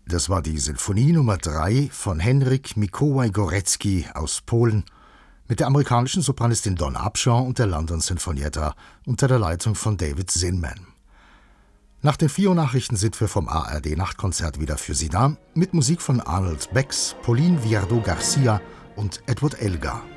Das war die Sinfonie Nummer 3 von Henryk Mikołaj-Górecki aus Polen mit der amerikanischen Sopranistin Dawn Upshaw und der London Sinfonietta unter der Leitung von David Zinman. Nach den 4 Uhr Nachrichten sind wir vom ARD-Nachtkonzert wieder für Sie da, mit Musik von Arnold Becks, Pauline Viardot-Garcia und Edward Elgar.